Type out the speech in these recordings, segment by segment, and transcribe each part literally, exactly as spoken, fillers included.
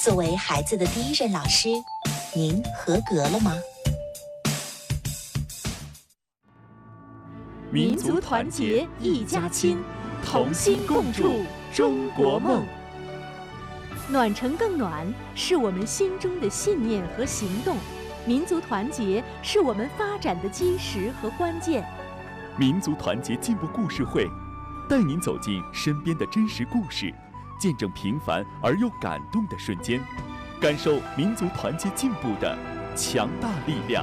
作为孩子的第一任老师，您合格了吗？ 民族团结一家亲，同心共筑中国梦。 暖城更暖是我们心中的信念和行动，民族团结是我们发展的基石和关键。 民族团结进步故事会，带您走进身边的真实故事，见证平凡而又感动的瞬间，感受民族团结进步的强大力量。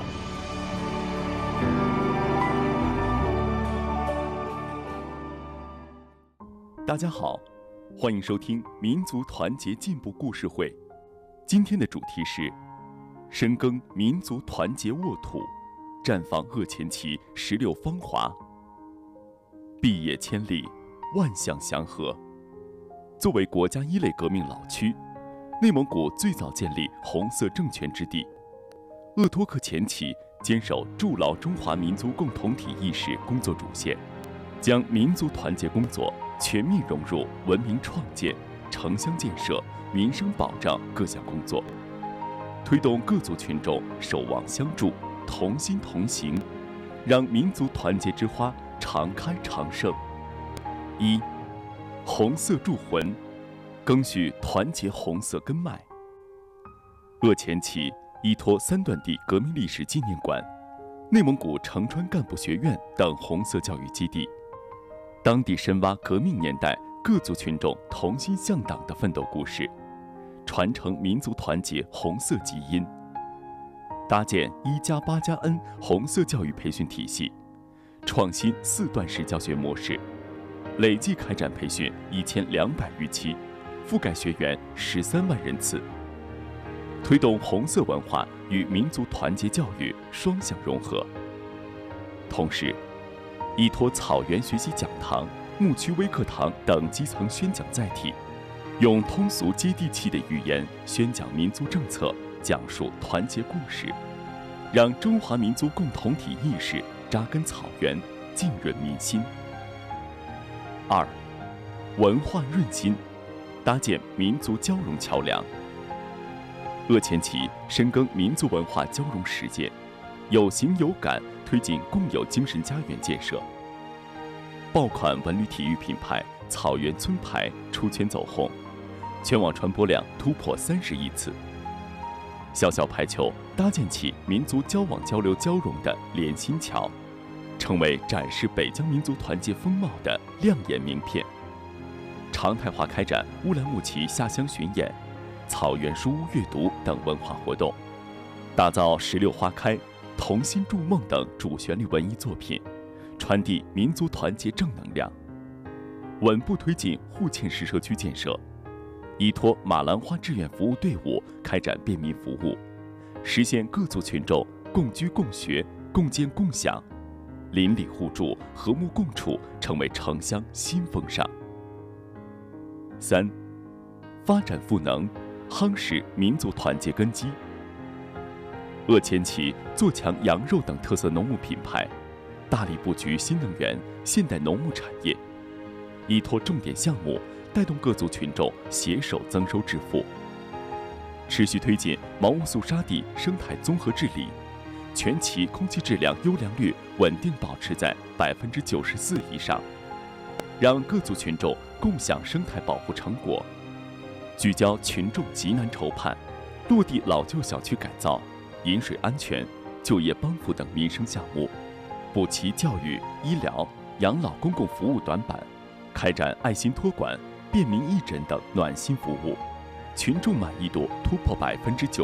大家好，欢迎收听民族团结进步故事会。今天的主题是深耕民族团结沃土，绽放鄂前旗十六芳华。毕业千里，万象祥和。作为国家一类革命老区，内蒙古最早建立红色政权之地，鄂托克前旗坚守筑牢中华民族共同体意识工作主线，将民族团结工作全面融入文明创建、城乡建设、民生保障各项工作，推动各族群众守望相助、同心同行，让民族团结之花常开常盛。一、红色铸魂，赓续团结红色根脉。鄂前旗依托三段地革命历史纪念馆、内蒙古成川干部学院等红色教育基地，当地深挖革命年代各族群众同心向党的奋斗故事，传承民族团结红色基因，搭建一加八加 N 红色教育培训体系，创新四段式教学模式，累计开展培训一千两百余期，覆盖学员十三万人次，推动红色文化与民族团结教育双向融合。同时，依托草原学习讲堂、牧区微课堂等基层宣讲载体，用通俗接地气的语言宣讲民族政策，讲述团结故事，让中华民族共同体意识扎根草原，浸润民心。二、文化润心，搭建民族交融桥梁。鄂前旗深耕民族文化交融实践，有形有感推进共有精神家园建设。爆款文旅体育品牌草原村牌出圈走红，全网传播量突破三十亿次。小小排球搭建起民族交往交流交融的连心桥，成为展示北疆民族团结风貌的亮眼名片。常态化开展乌兰牧骑下乡巡演、草原书屋阅读等文化活动，打造十六花开、同心筑梦等主旋律文艺作品，传递民族团结正能量。稳步推进户堑市社区建设，依托马兰花志愿服务队伍开展便民服务，实现各族群众共居共学、共建共享，邻里互助、和睦共处成为城乡新风尚。三、发展赋能，夯实民族团结根基。鄂前旗做强羊肉等特色农牧品牌，大力布局新能源、现代农牧产业，依托重点项目，带动各族群众携手增收致富。持续推进毛乌素沙地生态综合治理，全旗空气质量优良率稳定保持在百分之九十四以上，让各族群众共享生态保护成果。聚焦群众急难愁盼，落地老旧小区改造、饮水安全、就业帮扶等民生项目，补齐教育、医疗、养老公共服务短板，开展爱心托管、便民义诊等暖心服务，群众满意度突破百分之九